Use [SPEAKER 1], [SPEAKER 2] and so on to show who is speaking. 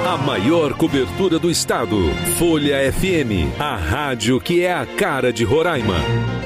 [SPEAKER 1] A maior cobertura do estado. Folha FM, a rádio que é a cara de Roraima.